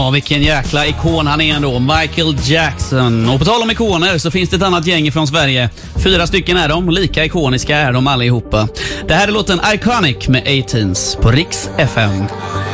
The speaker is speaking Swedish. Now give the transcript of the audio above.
Ja, vilken jäkla ikon han är ändå. Michael Jackson. Och på tal om ikoner så finns det ett annat gäng från Sverige. 4 stycken är de, lika ikoniska är de allihopa. Det här är låten Iconic med A-Teens på Riks FM.